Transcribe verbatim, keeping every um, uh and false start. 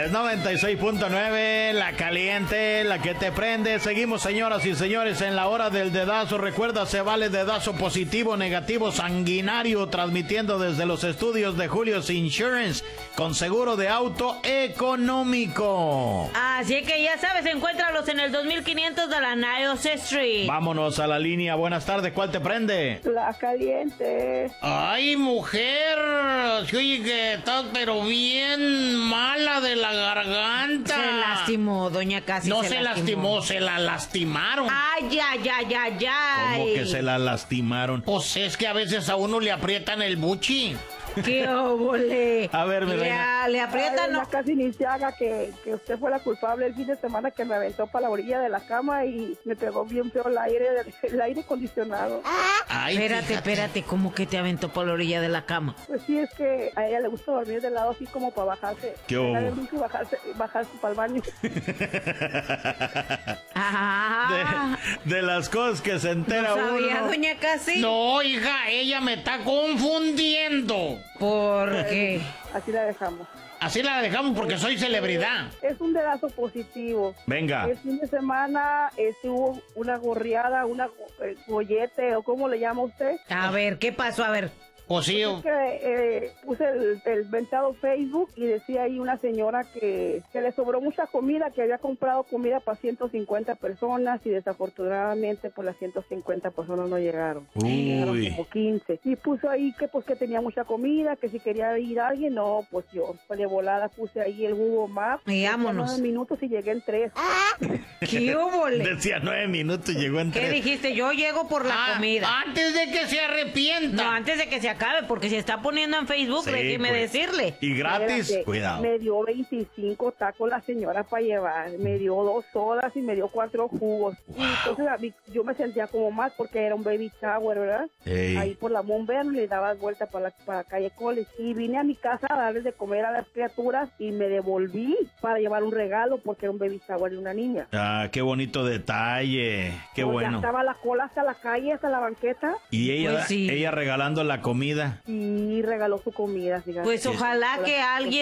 Es noventa y seis punto nueve, la caliente, la que te prende. Seguimos, señoras y señores, en la hora del dedazo. Recuerda, se vale dedazo positivo, negativo, sanguinario, transmitiendo desde los estudios de Julio's Insurance, con seguro de auto económico. Así que ya sabes, encuéntralos en el dos mil quinientos de la Niles Street. Vámonos a la línea. Buenas tardes, ¿cuál te prende? La caliente. Ay, mujer, oye que estás pero bien mala de la garganta. Se lastimó, doña Casi. No se, se lastimó. lastimó, se la lastimaron. Ay, ay, ay, ay, ay. ¿Cómo que se la lastimaron? Pues es que a veces a uno le aprietan el buchi. ¡Qué óvole! A ver, mi le, reina. Le aprietan, no. no. Casi ni se haga que, que usted fue la culpable el fin de semana que me aventó para la orilla de la cama y me pegó bien feo el aire, el aire acondicionado. Ay, espérate, fíjate. espérate, ¿cómo que te aventó por la orilla de la cama? Pues sí, es que a ella le gusta dormir de lado así como para bajarse. ¿Qué hubo? Y bajarse, bajarse para el baño. Ah. De, de las cosas que se entera ¿No sabía, uno. doña Casi? No, hija, ella me está confundiendo. ¿Por qué? Así la dejamos. Así la dejamos porque soy celebridad. Es un dedazo positivo. Venga. El fin de semana estuvo una gorriada, una eh, gollete, o ¿cómo le llama usted? A ver, ¿qué pasó? A ver. Pues sí, es que, eh, puse el, el ventado Facebook y decía ahí una señora que, que le sobró mucha comida, que había comprado comida para ciento cincuenta personas y desafortunadamente pues las ciento cincuenta personas no llegaron. Uy. Llegaron como quince. Y puso ahí que pues que tenía mucha comida, que si quería ir alguien, no, pues yo pues de volada puse ahí el Google Maps. Y vámonos. nueve minutos y llegué en tres. ¡Qué óvole! Decía nueve minutos y llegó en ¿Qué tres. dijiste? Yo llego por la ah, comida. Antes de que se arrepienta. No, antes de que se acabe, porque se está poniendo en Facebook, Sí, déjeme pues. decirle. Y gratis, Espérate, cuidado. Me dio veinticinco tacos la señora para llevar, me dio dos sodas y me dio cuatro jugos. Wow. Y entonces a mí, yo me sentía como más porque era un baby shower, ¿verdad? Ey. Ahí por la Montverde le daba vuelta para la, para la calle College. Y vine a mi casa a darles de comer a las criaturas y me devolví para llevar un regalo porque era un baby shower de una niña. Ah, qué bonito detalle. Qué Pues bueno. Ya estaba la cola hasta la calle, hasta la banqueta. Y ella, Pues sí. ella regalando la comida. Y regaló su comida, fíjate. Pues ojalá que alguien